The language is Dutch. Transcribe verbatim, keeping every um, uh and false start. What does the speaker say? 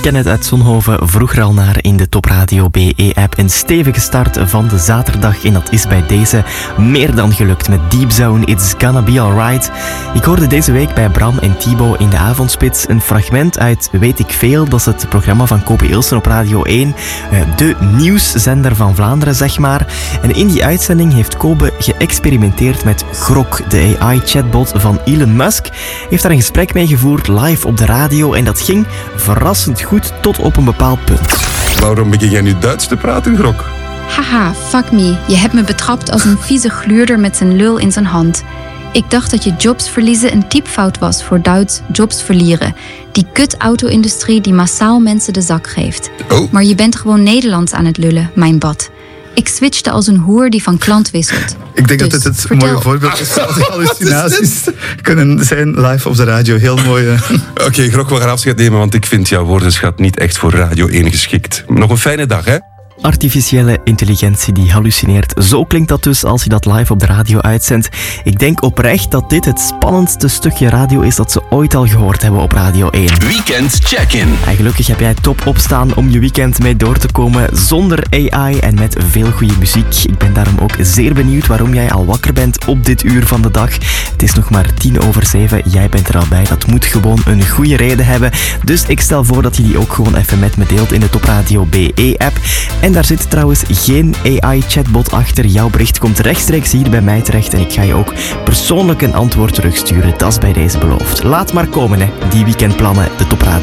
Kenneth uit Zonhoven vroeg er al naar in de Top Radio B E-app. Een stevige start van de zaterdag en dat is bij deze meer dan gelukt met Deep Zone, It's Gonna Be Alright. Ik hoorde deze week bij Bram en Thibaut in de avondspits een fragment uit Weet ik Veel. Dat is het programma van Kobe Ilsen op Radio één. De nieuwszender van Vlaanderen, zeg maar. En in die uitzending heeft Kobe geëxperimenteerd met Grok, de A I-chatbot van Elon Musk. Heeft daar een gesprek mee gevoerd live op de radio en dat ging verrassend goed tot op een bepaald punt. Waarom begin jij nu Duits te praten, Grok? Haha, fuck me. Je hebt me betrapt als een vieze gluurder met zijn lul in zijn hand. Ik dacht dat je jobs verliezen een typfout was voor Duits jobs verlieren. Die kut-auto-industrie die massaal mensen de zak geeft. Oh. Maar je bent gewoon Nederlands aan het lullen, mijn bad. Ik switchte als een hoer die van klant wisselt. Ik denk Dus, dat dit het vertel. mooie voorbeeld is van die hallucinaties kunnen zijn live op de radio. Heel mooi. Uh. Oké, okay, Grok, we gaan afscheid nemen, want ik vind jouw woordenschat niet echt voor Radio één geschikt. Nog een fijne dag, hè? Artificiële intelligentie die hallucineert. Zo klinkt dat dus als je dat live op de radio uitzendt. Ik denk oprecht dat dit het spannendste stukje radio is dat ze ooit al gehoord hebben op Radio één. Weekend Check-in. En gelukkig heb jij top opstaan om je weekend mee door te komen zonder A I en met veel goede muziek. Ik ben daarom ook zeer benieuwd waarom jij al wakker bent op dit uur van de dag. Het is nog maar tien over zeven. Jij bent er al bij. Dat moet gewoon een goede reden hebben. Dus ik stel voor dat je die ook gewoon even met me deelt in de Top Radio B E-app. En daar zit trouwens geen A I-chatbot achter. Jouw bericht komt rechtstreeks hier bij mij terecht en ik ga je ook persoonlijk een antwoord terugsturen. Dat is bij deze beloofd. Laat maar komen, hè. Die weekendplannen, de Top Radio